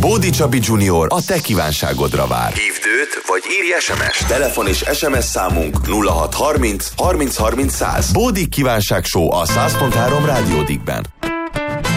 Bódi Csabi Junior a te kívánságodra vár. Hívd őt, vagy írj SMS-t. Telefon és SMS számunk 0630 30 30 100. Bódi kívánság show a 100.3 Rádiódikben.